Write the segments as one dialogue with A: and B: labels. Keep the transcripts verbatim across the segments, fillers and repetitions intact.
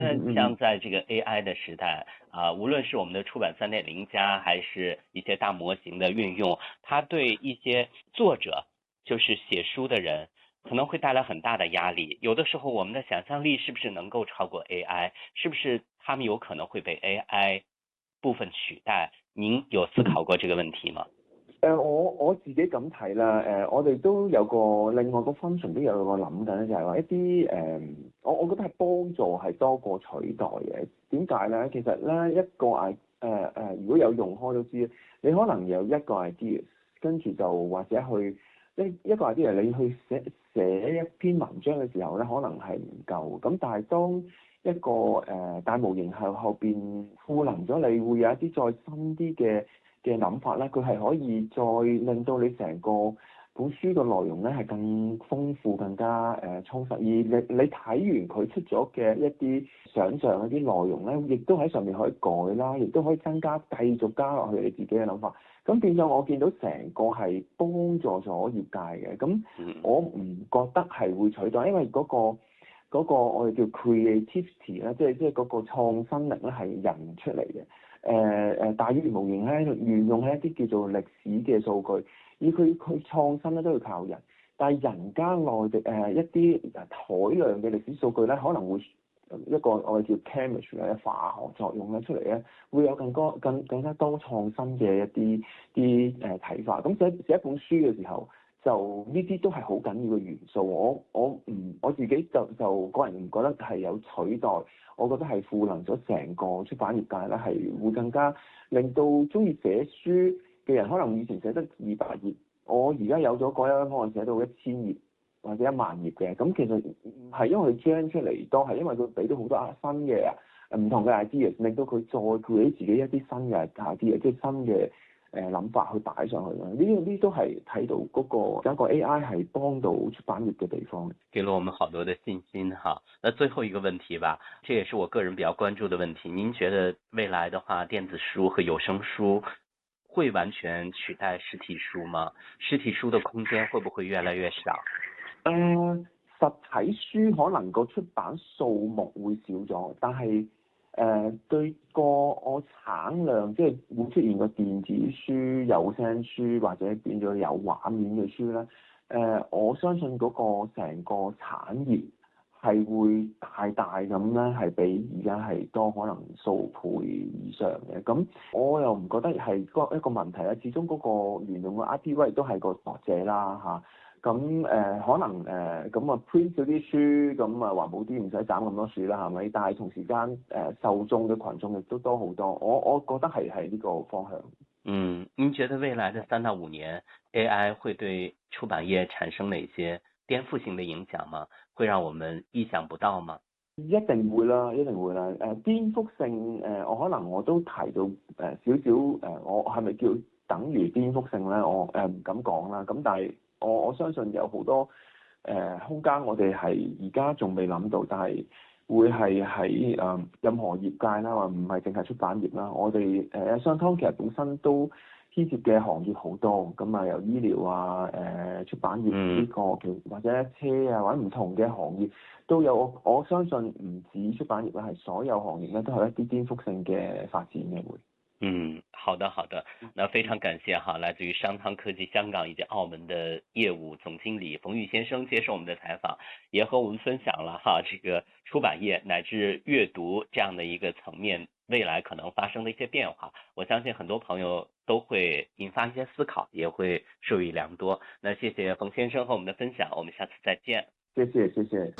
A: 那
B: 嗯嗯
A: 像在这个 A I 的时代啊、呃无论是我们的出版三点零加，还是一些大模型的运用，它对一些作者，就是写书的人，可能会带来很大的压力。有的时候，我们的想象力是不是能够超过 A I？是不是他们有可能会被 A I 部分取代？您有思考過這個問題嗎？
B: 誒、呃，我我自己咁睇啦，誒、呃，我哋都有個另外個 function 都有個諗緊咧，就係話一啲誒、呃，我我覺得係幫助係多過取代嘅。點解咧？其實咧一個 i 誒誒，如果有用開都知，你可能有一個 idea，跟住就或者去一一個 idea，你去寫寫一篇文章嘅時候咧，可能係唔夠。咁但係當一個誒、呃、大模型後後邊賦能咗你，會有一啲再深啲嘅嘅諗法咧，佢係可以再令到你成個本書嘅內容咧係更豐富、更加誒、呃、充實。而你你睇完佢出咗嘅一啲想像、一啲內容咧，亦都喺上面可以改啦，亦都可以增加、繼續加落去你自己嘅諗法。咁變咗我見到成個係幫助咗業界嘅。咁我唔覺得係會取代，因為嗰、嗰個嗰個我哋叫 creativity 咧，即係即係嗰個創新力咧係人出嚟嘅。誒誒大語言模型咧，沿用係一啲叫做歷史嘅數據，而佢佢創新咧都要靠人，但係人間內的誒、呃、一啲海量嘅歷史數據咧，可能會一個我哋叫 chemistry 嘅化學作用咧出嚟咧，會有更多更更加多創新嘅一啲啲誒睇法。咁寫寫一本書嘅時候，就呢啲都係好緊要嘅元素。我我唔我自己就就個人唔覺得係有取代。我覺得係賦能咗成個出版業界咧，係會更加令到中意寫書嘅人，可能以前寫得二百頁，我而家有咗嗰一可能寫到一千頁或者一萬頁嘅。咁其實唔係因為佢 gen 出嚟多，係因為佢俾到好多新嘅唔同嘅 idea，令到佢再 create自己一啲新嘅 idea，即係新嘅誒諗法去擺上去啦。呢啲都係睇到嗰、那個有一個 A I 係幫到出版業嘅地方。
A: 給了我們好多的信心哈。那最後一個問題吧，這也是我個人比較關注的問題。您覺得未來的話，電子書和有聲書會完全取代實體書嗎？實體書的空間會不會越來越少？
B: 誒、呃，實體書可能個出版數目會少咗，但係誒、呃、對個我產量，即係會出現個電子書、有聲書或者變咗有畫面嘅書咧。誒、呃，我相信嗰個成個產業係會大大咁咧，係比而家係多可能數倍以上嘅。咁我又唔覺得係一個問題啦。始終嗰個沿用嘅 I P 位都係個作者啦嚇。咁誒、呃、可能誒咁啊 print 少啲書，咁啊環保啲，唔使斬咁多樹啦，係咪？但係同時間誒、呃、受眾嘅群眾亦都多好多。我我覺得係係呢個方向。
A: 嗯，您覺得未來的三到五年 A I 會對出版業產生哪些顛覆性的影響嗎？會讓我們意想不到嗎？
B: 一定會啦，一定會啦。誒、呃、顛覆性誒、呃，我可能我都提到誒、呃、少少誒、呃，我係咪叫等於顛覆性咧？我誒唔、呃、敢講啦。咁但係我我相信有好多誒、呃、空間，我哋係而家仲未諗到，但係會係喺誒任何業界啦，或唔係淨係出版業啦。我哋誒商湯其實本身都牽涉嘅行業好多，咁啊由醫療啊、誒、呃、出版業呢、這個其或者車啊或者唔同嘅行業都有。我我相信唔止出版業啦，係所有行業咧都係一啲顛覆性嘅發展嘅會。
A: 嗯，好的好的，那非常感謝哈，來自於商湯科技香港以及澳門的業務總經理馮玉先生接受我們的採訪，也和我們分享了哈這個出版業乃至閱讀這樣的一個層面未來可能發生的一些變化，我相信很多朋友都會引發一些思考，也會受益良多。那謝謝馮先生和我們的分享，我們下次再見。
B: 謝謝謝謝。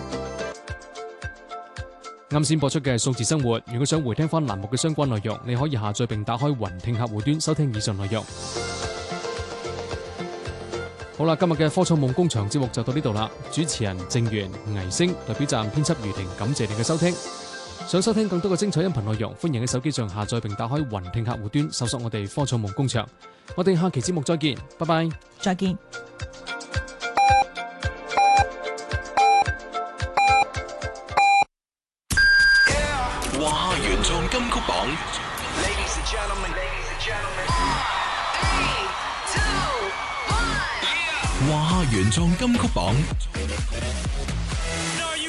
C: 啱先播出嘅數字生活，如果想回聽翻欄目嘅相關內容，你可以下載並打開雲聽客戶端收聽以上內容。好啦，今日嘅科創夢工場節目就到呢度啦。主持人鄭源、倪星，代表站編輯余婷，感謝你嘅收聽。想收聽更多嘅精彩音頻內容，歡迎喺手機上下載並打開雲聽客戶端搜索我哋科創夢工場。我哋下期節目再見，拜拜，
D: 再見。
E: 哇！原創金曲榜，哇！原創金曲榜。